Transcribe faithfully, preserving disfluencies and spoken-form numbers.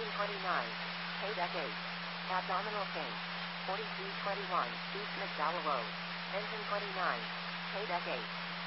Engine twenty-nine. K-Deck eight. Abdominal cage. forty-two twenty-one, East McDowell Road. Engine twenty-nine. K-Deck eight.